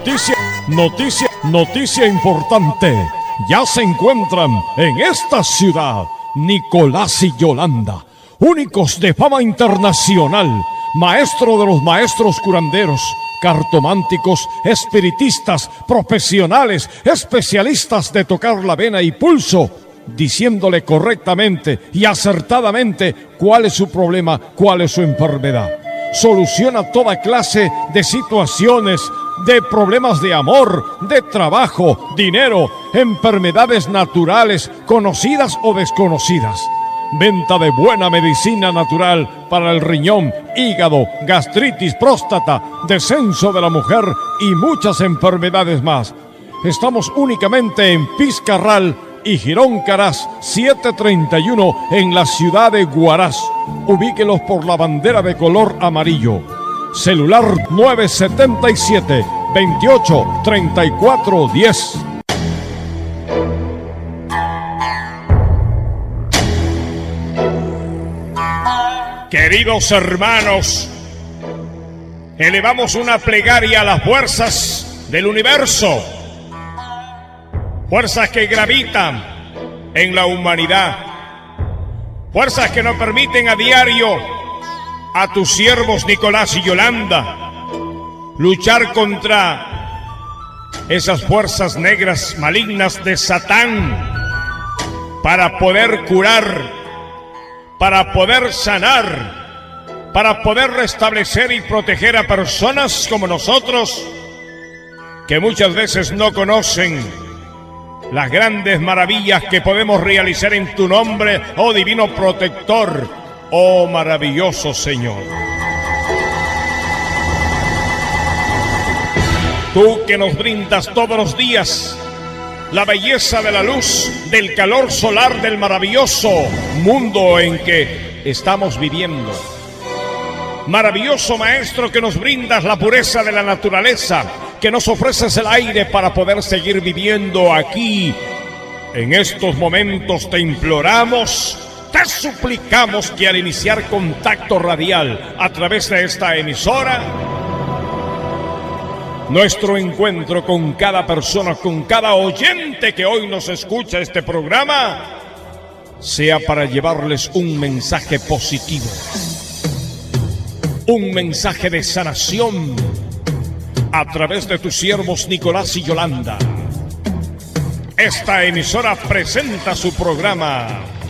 Noticia importante. Ya se encuentran en esta ciudad Nicolás y Yolanda, únicos de fama internacional, maestro de los maestros curanderos, cartománticos, espiritistas, profesionales, especialistas de tocar la vena y pulso, diciéndole correctamente y acertadamente cuál es su problema, cuál es su enfermedad. Soluciona toda clase de situaciones, de problemas de amor, de trabajo, dinero, enfermedades naturales, conocidas o desconocidas. Venta de buena medicina natural para el riñón, hígado, gastritis, próstata, descenso de la mujer y muchas enfermedades más. Estamos únicamente en Fiscarral y Girón Caraz 731 en la ciudad de Huaraz. Ubíquelos por la bandera de color amarillo. Celular 977 28 34 10. Queridos hermanos, elevamos una plegaria a las fuerzas del universo, fuerzas que gravitan en la humanidad, fuerzas que nos permiten a diario a tus siervos Nicolás y Yolanda luchar contra esas fuerzas negras malignas de Satán para poder curar, para poder sanar, para poder restablecer y proteger a personas como nosotros que muchas veces no conocen las grandes maravillas que podemos realizar en tu nombre, oh divino protector, oh maravilloso Señor. Tú que nos brindas todos los días la belleza de la luz, del calor solar del maravilloso mundo en que estamos viviendo. Maravilloso Maestro que nos brindas la pureza de la naturaleza, que nos ofreces el aire para poder seguir viviendo aquí. En estos momentos te imploramos, te suplicamos que al iniciar contacto radial a través de esta emisora, nuestro encuentro con cada persona, con cada oyente que hoy nos escucha este programa, sea para llevarles un mensaje positivo, un mensaje de sanación a través de tus siervos Nicolás y Yolanda. Esta emisora presenta su programa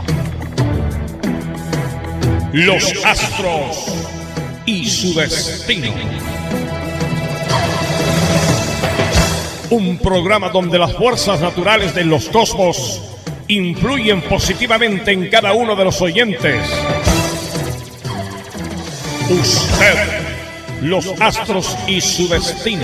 Los Astros y su Destino. Un programa donde las fuerzas naturales de los cosmos influyen positivamente en cada uno de los oyentes. Usted, los astros y su destino.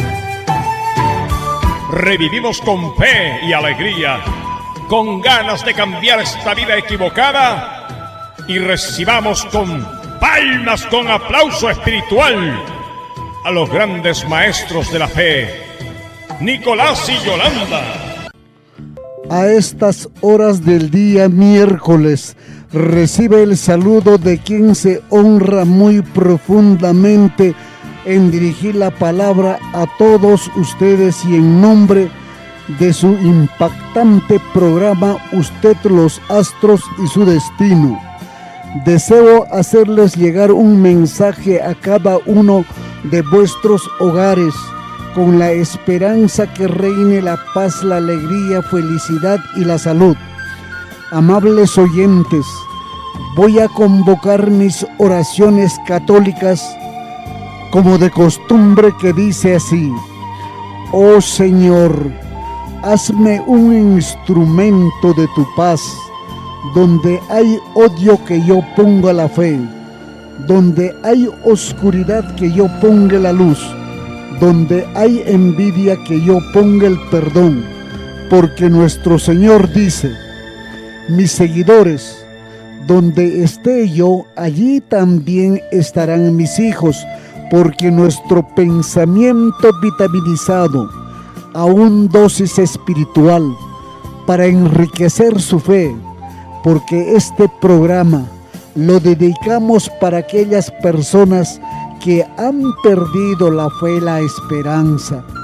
Revivimos con fe y alegría, con ganas de cambiar esta vida equivocada, y recibamos con palmas, con aplauso espiritual a los grandes maestros de la fe, Nicolás y Yolanda. A estas horas del día miércoles, recibe el saludo de quien se honra muy profundamente en dirigir la palabra a todos ustedes y en nombre de su impactante programa Usted, los Astros y su Destino. Deseo hacerles llegar un mensaje a cada uno de vuestros hogares, con la esperanza que reine la paz, la alegría, felicidad y la salud. Amables oyentes, voy a convocar mis oraciones católicas como de costumbre, que dice así: oh Señor, hazme un instrumento de tu paz. Donde hay odio, que yo ponga la fe. Donde hay oscuridad, que yo ponga la luz. Donde hay envidia, que yo ponga el perdón. Porque nuestro Señor dice: mis seguidores, donde esté yo, allí también estarán mis hijos. Porque nuestro pensamiento vitaminizado a un dosis espiritual para enriquecer su fe, porque este programa lo dedicamos para aquellas personas que han perdido la fe y la esperanza,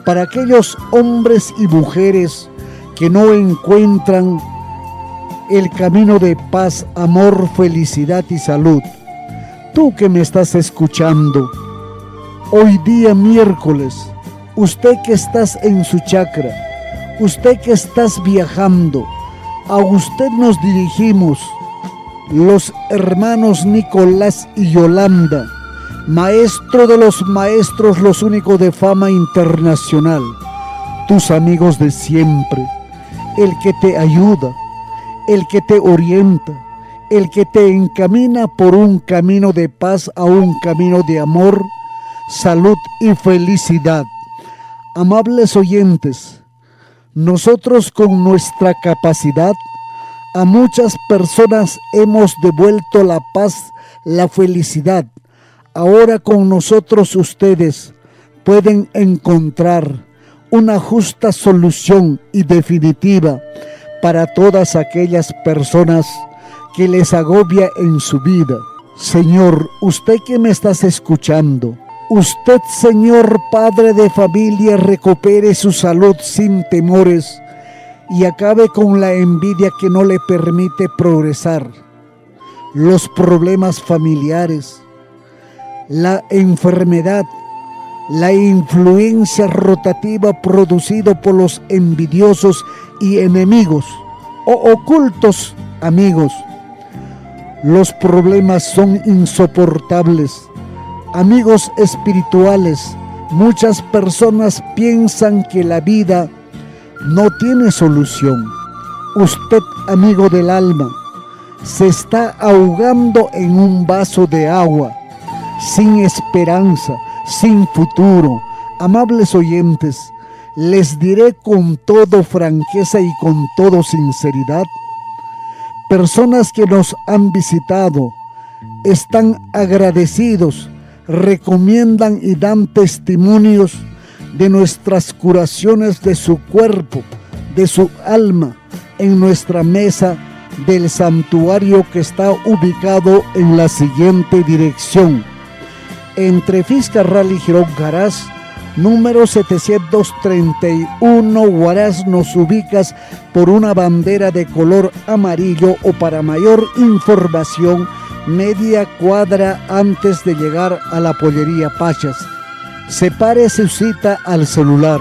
para aquellos hombres y mujeres que no encuentran el camino de paz, amor, felicidad y salud. Tú que me estás escuchando, hoy día miércoles, usted que estás en su chakra, usted que estás viajando, a usted nos dirigimos, los hermanos Nicolás y Yolanda, maestro de los maestros, los únicos de fama internacional, tus amigos de siempre, el que te ayuda, el que te orienta, el que te encamina por un camino de paz a un camino de amor, salud y felicidad. Amables oyentes, nosotros con nuestra capacidad a muchas personas hemos devuelto la paz, la felicidad. Ahora con nosotros ustedes pueden encontrar una justa solución y definitiva para todas aquellas personas que les agobia en su vida. Señor, usted que me estás escuchando, usted, Señor Padre de familia, recupere su salud sin temores y acabe con la envidia que no le permite progresar, los problemas familiares, la enfermedad, la influencia rotativa producida por los envidiosos y enemigos o ocultos amigos. Los problemas son insoportables. Amigos espirituales, muchas personas piensan que la vida no tiene solución. Usted, amigo del alma, se está ahogando en un vaso de agua, sin esperanza, sin futuro. Amables oyentes, les diré con toda franqueza y con toda sinceridad, personas que nos han visitado, están agradecidos, recomiendan y dan testimonios de nuestras curaciones de su cuerpo, de su alma, en nuestra mesa del santuario que está ubicado en la siguiente dirección: entre Fiscarral y Girón Caraz, número 731, Huaraz. Nos ubicas por una bandera de color amarillo, o para mayor información, media cuadra antes de llegar a la pollería Pachas. Separe su cita al celular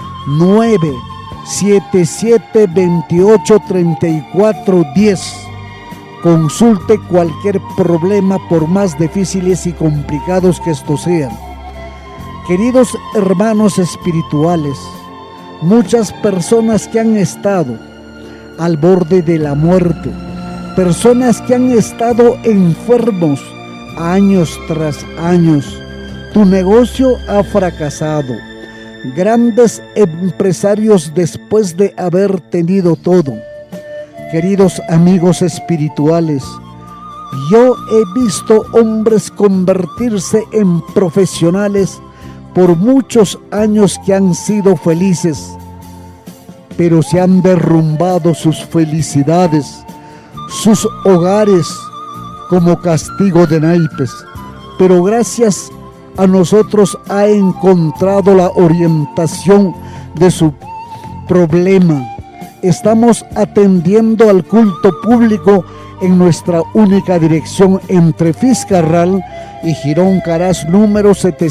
977-28-34-10. Consulte cualquier problema, por más difíciles y complicados que estos sean. Queridos hermanos espirituales, muchas personas que han estado al borde de la muerte, personas que han estado enfermos años tras años, tu negocio ha fracasado. Grandes empresarios después de haber tenido todo. Queridos amigos espirituales, yo he visto hombres convertirse en profesionales por muchos años que han sido felices, pero se han derrumbado sus felicidades, sus hogares, como castigo de naipes. Pero gracias a nosotros ha encontrado la orientación de su problema. Estamos atendiendo al culto público en nuestra única dirección entre Fiscarral y Girón Caraz, número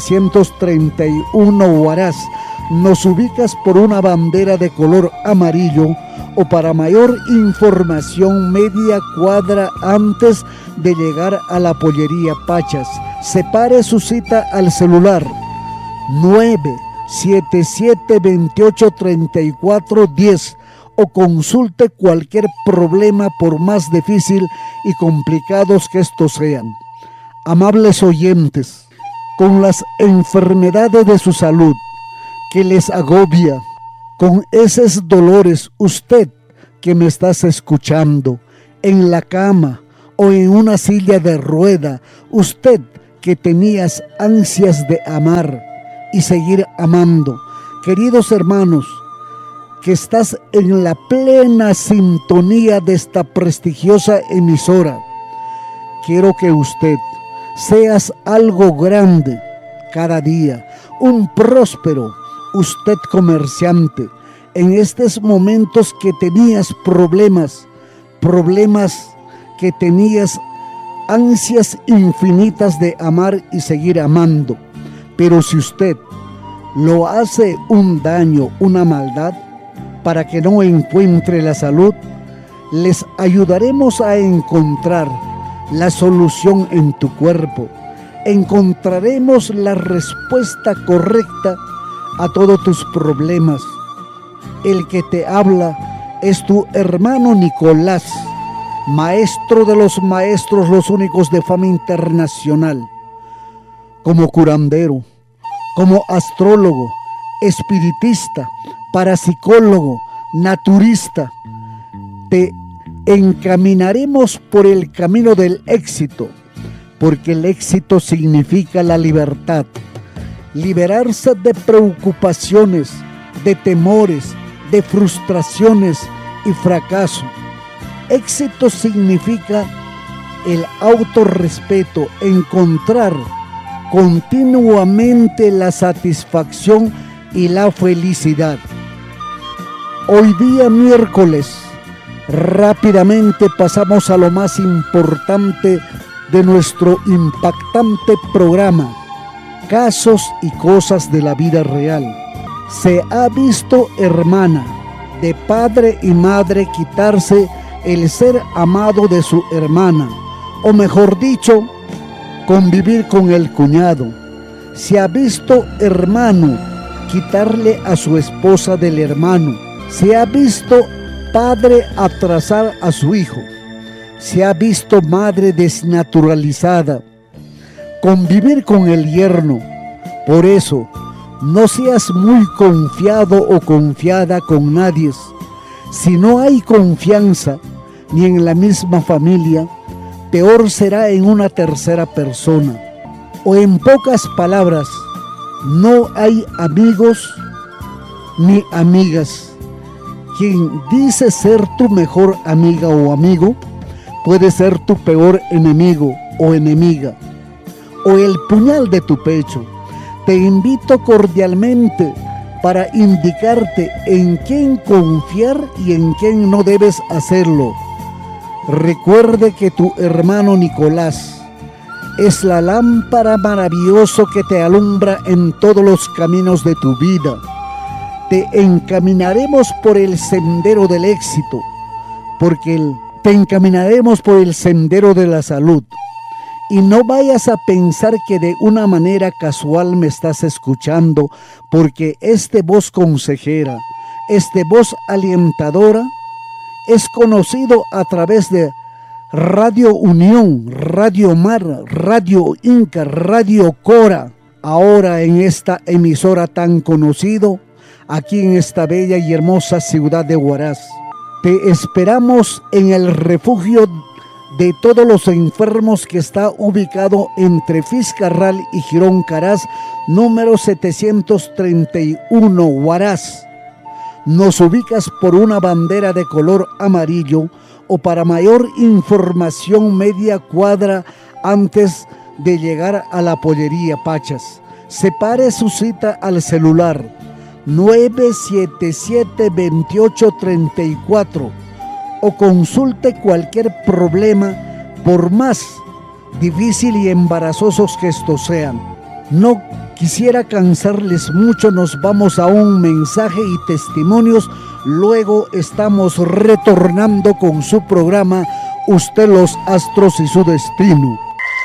731, Huaraz. Nos ubicas por una bandera de color amarillo, o para mayor información, media cuadra antes de llegar a la pollería Pachas. Separe su cita al celular 977-28-34-10 o consulte cualquier problema, por más difícil y complicados que estos sean. Amables oyentes, con las enfermedades de su salud que les agobia, con esos dolores, usted que me estás escuchando, en la cama o en una silla de rueda, usted que tenías ansias de amar y seguir amando, queridos hermanos, que estás en la plena sintonía de esta prestigiosa emisora, quiero que usted seas algo grande cada día, un próspero, usted comerciante, en estos momentos que tenías problemas que tenías ansias infinitas de amar y seguir amando, pero si usted lo hace un daño, una maldad, para que no encuentre la salud, les ayudaremos a encontrar la solución en tu cuerpo. Encontraremos la respuesta correcta a todos tus problemas. El que te habla es tu hermano Nicolás, maestro de los maestros, los únicos de fama internacional, como curandero, como astrólogo, espiritista, parapsicólogo, naturista. Te encaminaremos por el camino del éxito, porque el éxito significa la libertad, liberarse de preocupaciones, de temores, de frustraciones y fracaso. Éxito significa el autorrespeto, encontrar continuamente la satisfacción y la felicidad. Hoy día miércoles, rápidamente pasamos a lo más importante de nuestro impactante programa, casos y cosas de la vida real. Se ha visto, hermana, de padre y madre quitarse el ser amado de su hermana, o mejor dicho, convivir con el cuñado. Se ha visto, hermano, quitarle a su esposa del hermano. Se ha visto padre atrasar a su hijo. Se ha visto madre desnaturalizada, convivir con el yerno. Por eso, no seas muy confiado o confiada con nadie. Si no hay confianza ni en la misma familia, peor será en una tercera persona. O en pocas palabras, no hay amigos ni amigas. Quien dice ser tu mejor amiga o amigo, puede ser tu peor enemigo o enemiga, o el puñal de tu pecho. Te invito cordialmente para indicarte en quién confiar y en quién no debes hacerlo. Recuerde que tu hermano Nicolás es la lámpara maravillosa que te alumbra en todos los caminos de tu vida. Te encaminaremos por el sendero del éxito, porque te encaminaremos por el sendero de la salud. Y no vayas a pensar que de una manera casual me estás escuchando, porque voz consejera, voz alientadora, es conocido a través de Radio Unión, Radio Mar, Radio Inca, Radio Cora, ahora en esta emisora tan conocido, aquí en esta bella y hermosa ciudad de Huaraz. Te esperamos en el refugio de todos los enfermos que está ubicado entre Fiscarral y Girón Caraz, número 731, Huaraz. Nos ubicas por una bandera de color amarillo, o para mayor información, media cuadra antes de llegar a la pollería Pachas. Separe su cita al celular 977-2834 o consulte cualquier problema, por más difícil y embarazosos que estos sean. No quisiera cansarles mucho, nos vamos a un mensaje y testimonios. Luego estamos retornando con su programa Usted, los astros y su destino.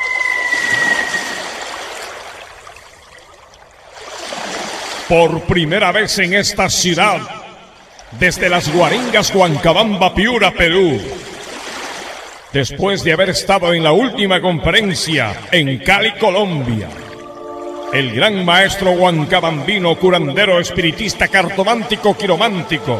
Por primera vez en esta ciudad, desde las Guaringas, Huancabamba, Piura, Perú, después de haber estado en la última conferencia en Cali, Colombia, el gran maestro huancabambino, curandero, espiritista, cartomántico, quiromántico.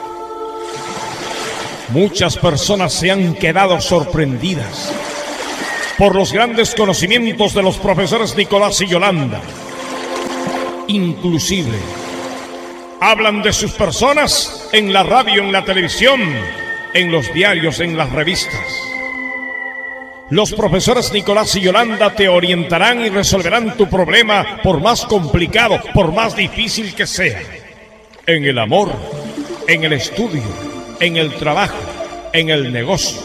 Muchas personas se han quedado sorprendidas por los grandes conocimientos de los profesores Nicolás y Yolanda. Inclusive, hablan de sus personas en la radio, en la televisión, en los diarios, en las revistas. Los profesores Nicolás y Yolanda te orientarán y resolverán tu problema, por más complicado, por más difícil que sea. En el amor, en el estudio, en el trabajo, en el negocio.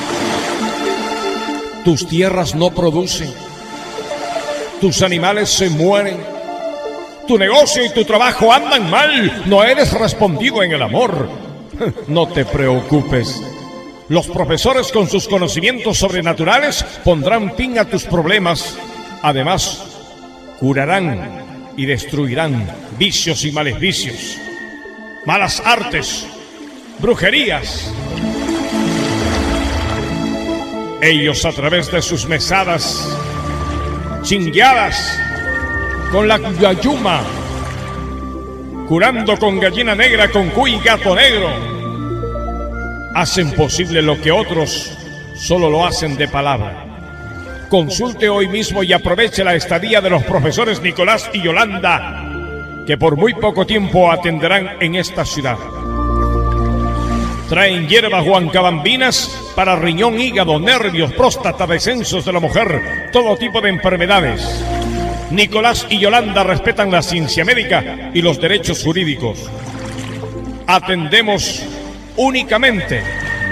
Tus tierras no producen, tus animales se mueren, tu negocio y tu trabajo andan mal, no eres respondido en el amor. No te preocupes. Los profesores, con sus conocimientos sobrenaturales, pondrán fin a tus problemas. Además, curarán y destruirán vicios y maleficios, malas artes, brujerías. Ellos, a través de sus mesadas, chingueadas, con la yayuma, curando con gallina negra, con cuy y gato negro, hacen posible lo que otros solo lo hacen de palabra. Consulte hoy mismo y aproveche la estadía de los profesores Nicolás y Yolanda, que por muy poco tiempo atenderán en esta ciudad. Traen hierbas huancabambinas para riñón, hígado, nervios, próstata, descensos de la mujer, todo tipo de enfermedades. Nicolás y Yolanda respetan la ciencia médica y los derechos jurídicos. Atendemos únicamente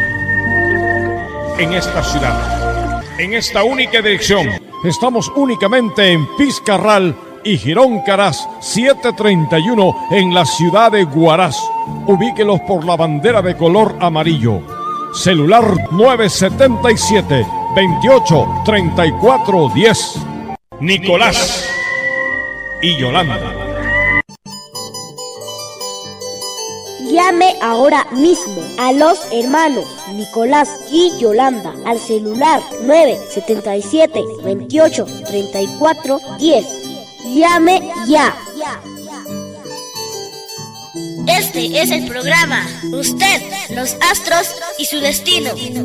en esta ciudad, en esta única dirección. Estamos únicamente en Fiscarral y Girón Caraz 731 en la ciudad de Huaraz. Ubíquelos por la bandera de color amarillo. Celular 977 28 34 10. Nicolás y Yolanda. Llame ahora mismo a los hermanos Nicolás y Yolanda al celular 977 28 34 10. Llame ya. Este es el programa Usted, los astros y su destino.